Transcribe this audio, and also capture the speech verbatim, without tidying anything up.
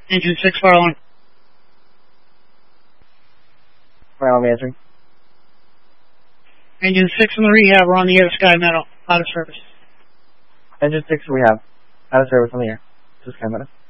Engine six, fire alarm. Fire alarm answering. Engine six in the rehab, we're on the air, Sky Meadow, out of service. Engine six rehab, out of service on the air. This is Sky Meadow.